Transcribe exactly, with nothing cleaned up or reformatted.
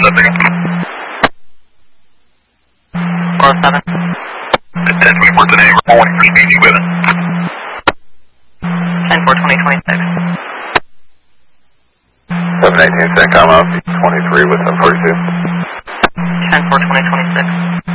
four oh seven. ten twenty-four today, reporting for speeding with it. ten four twenty twenty-six. seven eighteen, CENTCOM out, twenty-three with seven forty-two. ten four twenty twenty-six.